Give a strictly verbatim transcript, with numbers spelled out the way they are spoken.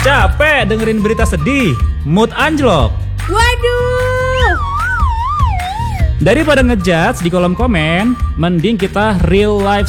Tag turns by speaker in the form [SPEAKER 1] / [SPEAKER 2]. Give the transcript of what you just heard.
[SPEAKER 1] Capek dengerin berita sedih, mood anjlok.
[SPEAKER 2] Waduh.
[SPEAKER 1] Daripada ngejudge di kolom komen, mending kita real life